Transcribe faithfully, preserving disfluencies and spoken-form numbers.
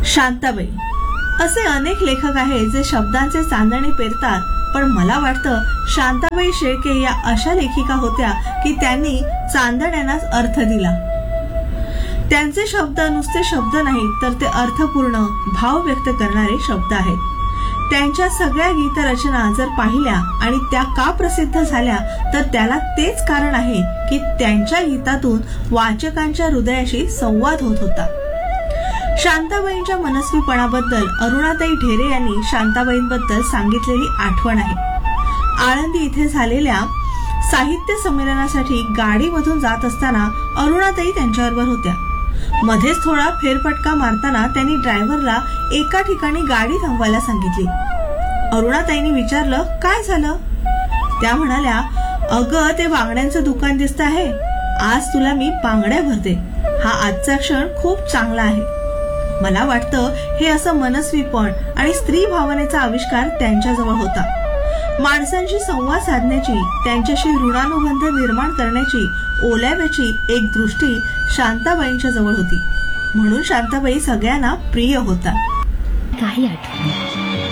शांताबाई असे अनेक लेखक आहेत जे शब्दांचे चांदणे पेरतात, पण मला वाटतं शांताबाई शेळके या अशा लेखिका होत्या की त्यांनी चांदण्यांनाच अर्थ दिला. त्यांचे शब्द नुसते शब्द नाहीत, तर ते अर्थपूर्ण, भाव व्यक्त करणारे शब्द आहेत. त्यांच्या सगळ्या गीतरचना जर पाहिल्या आणि त्या का प्रसिद्ध झाल्या, तर त्याला तेच कारण आहे की त्यांच्या गीतातून वाचकांच्या हृदयाशी संवाद होत होता. शांताबाईंच्या मनस्वीपणाबद्दल अरुणाताई ढेरे यांनी शांताबाईंबद्दल सांगितलेली आठवण आहे. आळंदी इथे झालेल्या साहित्य संमेलनासाठी गाडीमधून जात असताना अरुणाताई त्यांच्याबरोबर होत्या. मध्येच थोडा फेरफटका मारताना त्यांनी ड्रायव्हरला एका ठिकाणी गाडी थांबवायला सांगितली. अरुणाताईंनी विचारलं, काय झालं? त्या म्हणाल्या, अगं ते बांगड्यांचं दुकान दिसत आहे, आज तुला मी बांगड्या भरते. हा आजचा क्षण खूप चांगला आहे. मला वाटतं हे असं मनस्वीपण आणि स्त्री भावनेचा आविष्कार त्यांच्याजवळ होता. माणसांशी संवाद साधण्याची, त्यांच्याशी ऋणानुबंध निर्माण करण्याची ओलाव्याची एक दृष्टी शांताबाईंच्या जवळ होती. म्हणून शांताबाई सगळ्यांना प्रिय होता. काही आठवणी